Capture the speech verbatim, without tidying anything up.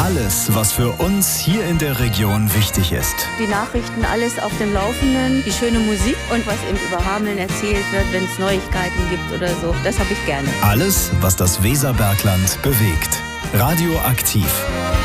Alles, was für uns hier in der Region wichtig ist. Die Nachrichten, alles auf dem Laufenden, die schöne Musik und was eben über Hameln erzählt wird, wenn es Neuigkeiten gibt oder so. Das habe ich gerne. Alles, was das Weserbergland bewegt. Radioaktiv.